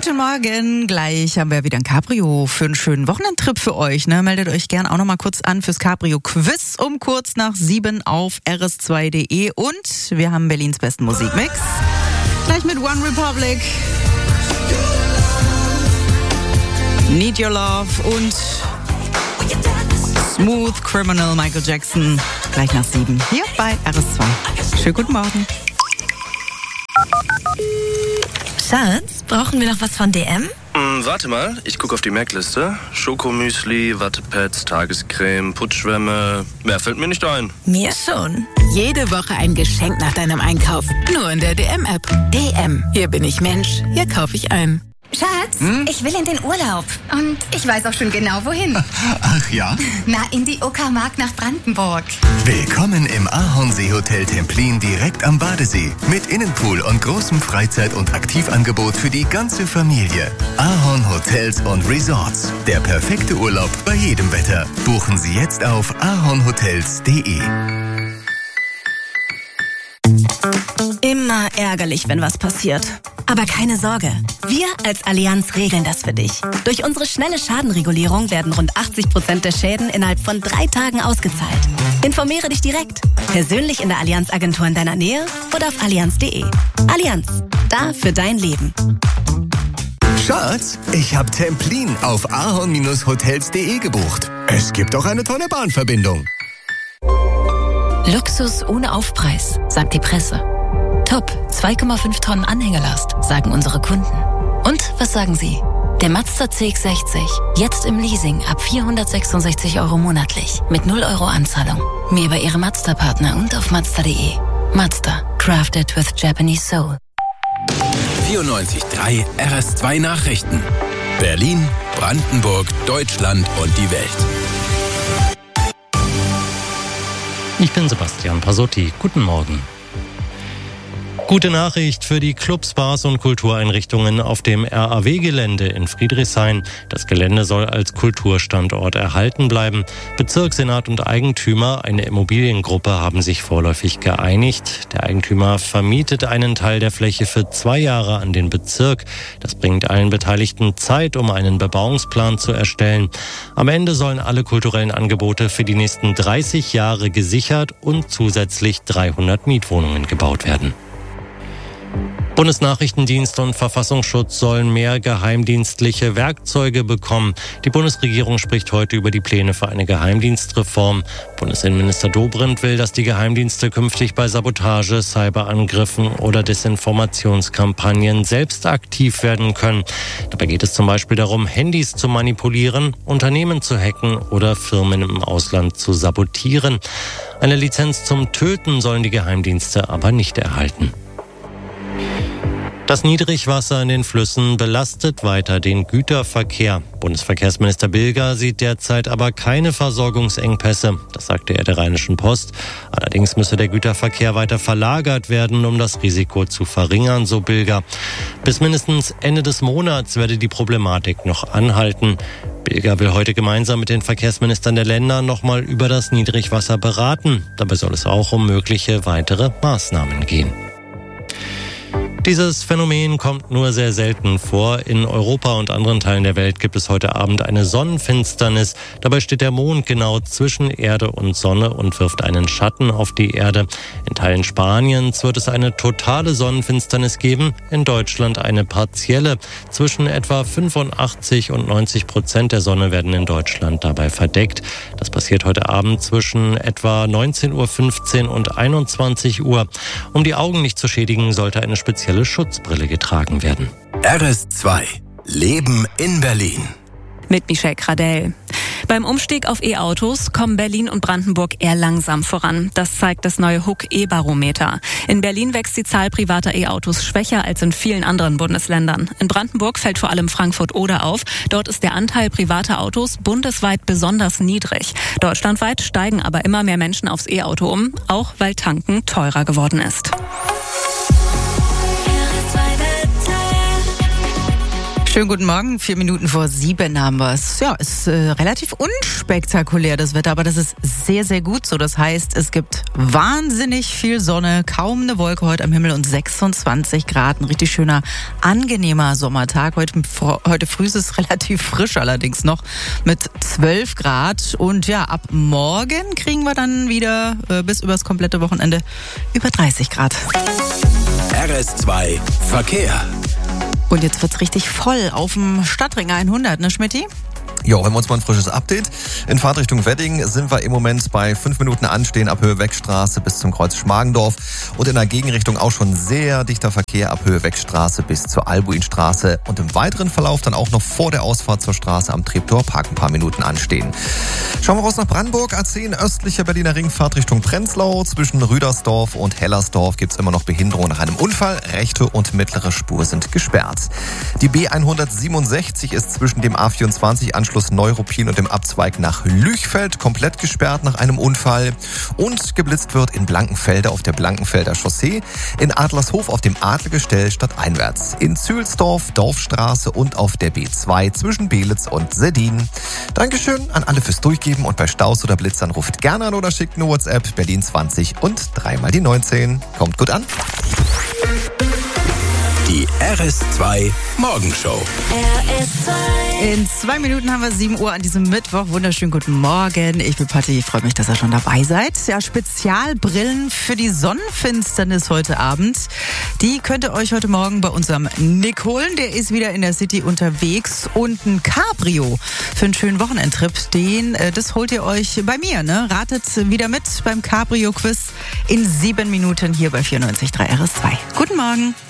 Guten Morgen, gleich haben wir wieder ein Cabrio für einen schönen Wochenendtrip für euch. Meldet euch gern auch noch mal kurz an fürs Cabrio-Quiz um kurz nach 7 auf rs2.de. Und wir haben Berlins besten Musikmix. Gleich mit One Republic, Need Your Love und Smooth Criminal Michael Jackson. Gleich nach 7 hier bei RS2. Schönen guten Morgen. Schatz, brauchen wir noch was von DM? Warte mal, ich gucke auf die Merkliste. Schokomüsli, Wattepads, Tagescreme, Putzschwämme. Mehr fällt mir nicht ein. Mir schon. Jede Woche ein Geschenk nach deinem Einkauf. Nur in der DM-App. DM. Hier bin ich Mensch. Hier kaufe ich ein. Schatz, ich will in den Urlaub. Und ich weiß auch schon genau, wohin. Ach ja? Na, in die Uckermark nach Brandenburg. Willkommen im Ahornseehotel Templin direkt am Badesee. Mit Innenpool und großem Freizeit- und Aktivangebot für die ganze Familie. Ahorn Hotels und Resorts. Der perfekte Urlaub bei jedem Wetter. Buchen Sie jetzt auf ahornhotels.de. Immer ärgerlich, wenn was passiert. Aber keine Sorge, wir als Allianz regeln das für dich. Durch unsere schnelle Schadenregulierung werden rund 80% der Schäden innerhalb von 3 Tagen ausgezahlt. Informiere dich direkt, persönlich in der Allianz-Agentur in deiner Nähe oder auf allianz.de. Allianz, da für dein Leben. Schatz, ich habe Templin auf ahorn-hotels.de gebucht. Es gibt auch eine tolle Bahnverbindung. Luxus ohne Aufpreis, sagt die Presse. Top, 2,5 Tonnen Anhängelast, sagen unsere Kunden. Und was sagen Sie? Der Mazda CX-60, jetzt im Leasing ab 466 € monatlich, mit 0 € Anzahlung. Mehr über Ihre Mazda-Partner und auf Mazda.de. Mazda, crafted with Japanese soul. 94.3 RS2 Nachrichten. Berlin, Brandenburg, Deutschland und die Welt. Ich bin Sebastian Pasotti. Guten Morgen. Gute Nachricht für die Clubs, Bars und Kultureinrichtungen auf dem RAW-Gelände in Friedrichshain. Das Gelände soll als Kulturstandort erhalten bleiben. Bezirkssenat und Eigentümer, eine Immobiliengruppe, haben sich vorläufig geeinigt. Der Eigentümer vermietet einen Teil der Fläche für 2 Jahre an den Bezirk. Das bringt allen Beteiligten Zeit, um einen Bebauungsplan zu erstellen. Am Ende sollen alle kulturellen Angebote für die nächsten 30 Jahre gesichert und zusätzlich 300 Mietwohnungen gebaut werden. Bundesnachrichtendienst und Verfassungsschutz sollen mehr geheimdienstliche Werkzeuge bekommen. Die Bundesregierung spricht heute über die Pläne für eine Geheimdienstreform. Bundesinnenminister Dobrindt will, dass die Geheimdienste künftig bei Sabotage, Cyberangriffen oder Desinformationskampagnen selbst aktiv werden können. Dabei geht es zum Beispiel darum, Handys zu manipulieren, Unternehmen zu hacken oder Firmen im Ausland zu sabotieren. Eine Lizenz zum Töten sollen die Geheimdienste aber nicht erhalten. Das Niedrigwasser in den Flüssen belastet weiter den Güterverkehr. Bundesverkehrsminister Bilger sieht derzeit aber keine Versorgungsengpässe. Das sagte er der Rheinischen Post. Allerdings müsse der Güterverkehr weiter verlagert werden, um das Risiko zu verringern, so Bilger. Bis mindestens Ende des Monats werde die Problematik noch anhalten. Bilger will heute gemeinsam mit den Verkehrsministern der Länder nochmal über das Niedrigwasser beraten. Dabei soll es auch um mögliche weitere Maßnahmen gehen. Dieses Phänomen kommt nur sehr selten vor. In Europa und anderen Teilen der Welt gibt es heute Abend eine Sonnenfinsternis. Dabei steht der Mond genau zwischen Erde und Sonne und wirft einen Schatten auf die Erde. In Teilen Spaniens wird es eine totale Sonnenfinsternis geben, in Deutschland eine partielle. Zwischen etwa 85% und 90% der Sonne werden in Deutschland dabei verdeckt. Das passiert heute Abend zwischen etwa 19.15 Uhr und 21 Uhr. Um die Augen nicht zu schädigen, sollte eine spezielle Schutzbrille getragen werden. RS2 Leben in Berlin. Mit Michelle Gradell. Beim Umstieg auf E-Autos kommen Berlin und Brandenburg eher langsam voran. Das zeigt das neue Huck E-Barometer. In Berlin wächst die Zahl privater E-Autos schwächer als in vielen anderen Bundesländern. In Brandenburg fällt vor allem Frankfurt-Oder auf. Dort ist der Anteil privater Autos bundesweit besonders niedrig. Deutschlandweit steigen aber immer mehr Menschen aufs E-Auto um, auch weil Tanken teurer geworden ist. Schönen guten Morgen, 4 Minuten vor 7 haben wir es. Ja, ist relativ unspektakulär das Wetter, aber das ist sehr, sehr gut so. Das heißt, es gibt wahnsinnig viel Sonne, kaum eine Wolke heute am Himmel und 26 Grad. Ein richtig schöner, angenehmer Sommertag. Heute früh ist es relativ frisch allerdings noch mit 12 Grad. Und ja, ab morgen kriegen wir dann wieder bis übers komplette Wochenende über 30 Grad. RS2 Verkehr. Und jetzt wird's richtig voll auf dem Stadtring 100, ne Schmitty? Jo, hören wir uns mal ein frisches Update. In Fahrtrichtung Wedding sind wir im Moment bei 5 Minuten Anstehen ab Höhe Wegstraße bis zum Kreuz Schmargendorf. Und in der Gegenrichtung auch schon sehr dichter Verkehr ab Höhe Wegstraße bis zur Albuinstraße. Und im weiteren Verlauf dann auch noch vor der Ausfahrt zur Straße am Treptower Park ein paar Minuten anstehen. Schauen wir raus nach Brandenburg. A10 östlicher Berliner Ring, Fahrtrichtung Prenzlau. Zwischen Rüdersdorf und Hellersdorf gibt's immer noch Behinderung nach einem Unfall. Rechte und mittlere Spur sind gesperrt. Die B167 ist zwischen dem A24 Anschluss Neuruppin und dem Abzweig nach Lüchfeld komplett gesperrt nach einem Unfall. Und geblitzt wird in Blankenfelde auf der Blankenfelder Chaussee, in Adlershof auf dem Adlergestell stadteinwärts, in Zühlsdorf, Dorfstraße und auf der B2 zwischen Belitz und Seddin. Dankeschön an alle fürs Durchgeben und bei Staus oder Blitzern ruft gerne an oder schickt eine WhatsApp Berlin 20 und 3 mal die 19. Kommt gut an. Die RS2 Morgenshow. In 2 Minuten haben wir 7 Uhr an diesem Mittwoch. Wunderschönen guten Morgen. Ich bin Patti, ich freue mich, dass ihr schon dabei seid. Ja, Spezialbrillen für die Sonnenfinsternis heute Abend. Die könnt ihr euch heute Morgen bei unserem Nick holen. Der ist wieder in der City unterwegs. Und ein Cabrio für einen schönen Wochenendtrip. Das holt ihr euch bei mir, ne? Ratet wieder mit beim Cabrio-Quiz in 7 Minuten hier bei 94.3 RS2. Guten Morgen.